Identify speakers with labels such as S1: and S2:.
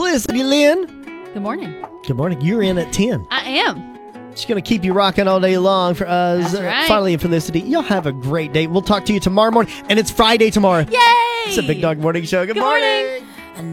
S1: Felicity Lynn.
S2: Good morning.
S1: Good morning. You're in at 10.
S2: I am.
S1: She's going to keep you rocking all day long for us.
S2: That's right.
S1: Finally, and Felicity, you'll have a great day. We'll talk to you tomorrow morning, and it's Friday tomorrow.
S2: Yay!
S1: It's a Big Dog Morning Show. Good morning.